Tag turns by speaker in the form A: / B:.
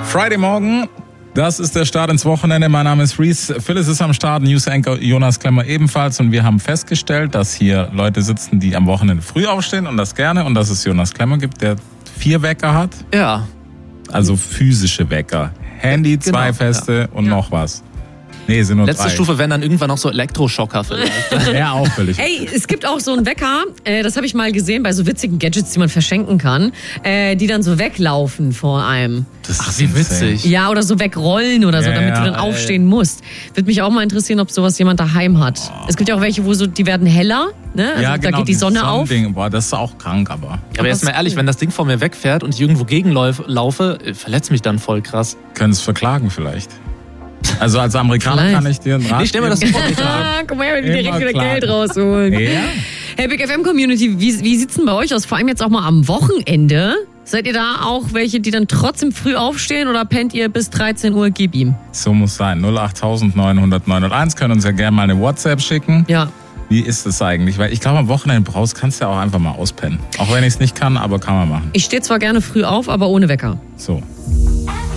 A: Friday Morgen, das ist der Start ins Wochenende. Mein Name ist Reese. Phyllis ist am Start, News Anchor Jonas Klemmer ebenfalls. Und wir haben festgestellt, dass hier Leute sitzen, die am Wochenende früh aufstehen und das gerne. Und dass es Jonas Klemmer gibt, der 4 Wecker hat.
B: Ja.
A: Also physische Wecker. Handy, 2 feste und noch was. Nee, sind nur 3.
B: Letzte Stufe wären dann irgendwann noch so Elektroschocker vielleicht.
A: Ja, auffällig.
C: Ey, es gibt auch so einen Wecker, das habe ich mal gesehen bei so witzigen Gadgets, die man verschenken kann, die dann so weglaufen vor einem.
B: Ach, wie witzig.
C: Ja, oder so wegrollen oder so, damit du dann aufstehen musst. Würde mich auch mal interessieren, ob sowas jemand daheim hat. Es gibt ja auch welche, wo so, die werden heller, ne? Also
A: ja, genau,
C: da geht die Sonne auf.
A: Boah, das ist auch krank, aber.
B: Aber jetzt mal ehrlich, wenn das Ding vor mir wegfährt und ich irgendwo gegenlaufe, verletzt mich dann voll krass.
A: Können es verklagen vielleicht. Also als Amerikaner
C: vielleicht.
A: kann ich dir einen Rat
B: Ich stell mir das vor.
C: Guck mal her, wenn wir direkt wieder
A: klar.
C: Geld rausholen.
A: Ja.
C: Hey, Big FM Community, wie sieht's denn bei euch aus? Vor allem jetzt auch mal am Wochenende. Seid ihr da auch welche, die dann trotzdem früh aufstehen oder pennt ihr bis 13 Uhr, gib ihm?
A: So muss sein. 08000 900 901. Können uns ja gerne mal eine WhatsApp schicken.
C: Ja.
A: Wie ist es eigentlich? Weil ich glaube, am Wochenende kannst du ja auch einfach mal auspennen. Auch wenn ich es nicht kann, aber kann man machen.
C: Ich stehe zwar gerne früh auf, aber ohne Wecker.
A: So.